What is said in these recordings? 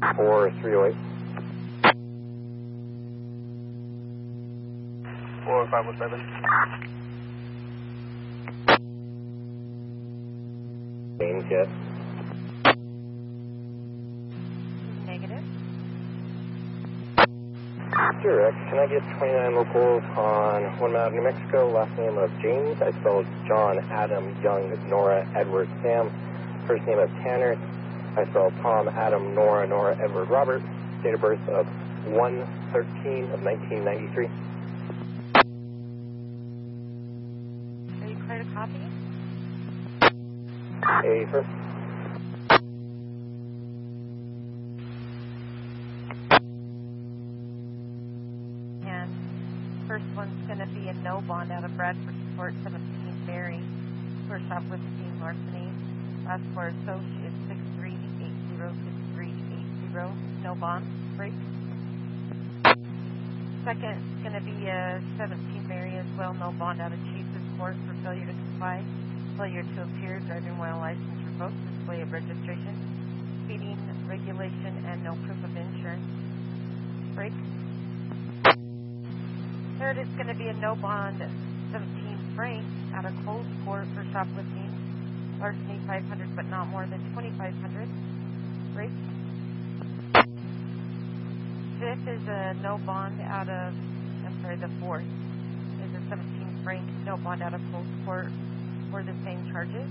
4308. 4507. James, yes. Negative. Sure, can I get 29 locals on 1 mile, New Mexico, last name of James? I spelled John, Adam, Young, Nora, Edward, Sam. First name of Tanner. I spelled Tom, Adam, Nora, Edward, Robert. Date of birth of 1/13 of 1993. Are you clear to copy? A first. And first one's going to be a no bond out of Bradford Court, 17 Mary, for shoplifting larceny. Last four associates 63806380. No bond. Break. Second is going to be a 17 Mary as well. No bond out of Chiefs Court for failure to comply, failure to appear, driving while license revoked, display of registration, speeding regulation, and no proof of insurance. Break. Third is going to be a no bond 17 Frank out of Cold Court for shoplifting, larceny 500 but not more than 2,500. Break. Fifth is a no bond out of, the fourth is a 17 Frank, no bond out of Cold Court for the same charges.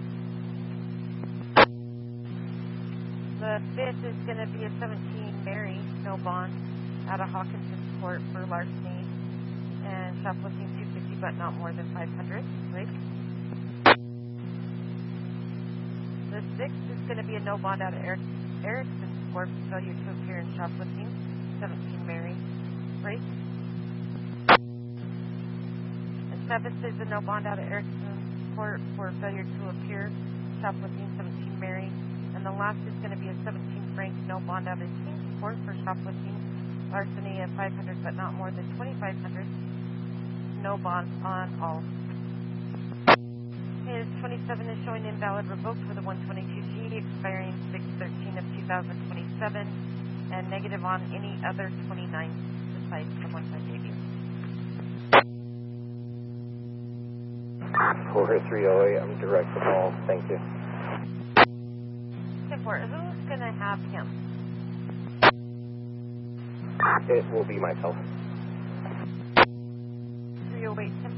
The fifth is going to be a 17 Mary, no bond out of Hawkinson Court for larceny and shoplifting 250 but not more than 500. Right? The sixth is going to be a no bond out of Erickson Court for failure to appear in shoplifting, 17 Mary. Right? The seventh is a no bond out of Erickson Court for failure to appear, shoplifting, 17 Mary. And the last is going to be a 17 Frank, no bond out of Kings Court for shoplifting, larceny of 500 but not more than 2,500. No bond on all. His 27 is showing invalid revoked for the 122G, expiring 6/13 of 2027, and negative on any other 29 besides the ones I gave you. 4308, I'm direct the call. Thank you. Who's going to have him? It will be myself. 308,